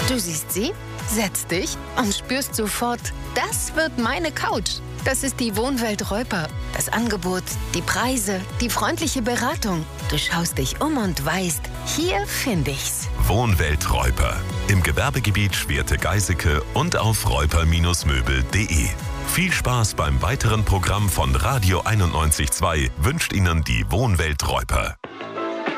Du siehst sie, setzt dich und spürst sofort, das wird meine Couch. Das ist die Wohnwelt Reuper. Das Angebot, die Preise, die freundliche Beratung. Du schaust dich um und weißt, hier finde ich's. Wohnwelt Reuper. Im Gewerbegebiet Schwerte-Geiseke und auf reuper-möbel.de. Viel Spaß beim weiteren Programm von Radio 91.2 wünscht Ihnen die Wohnwelt Reuper.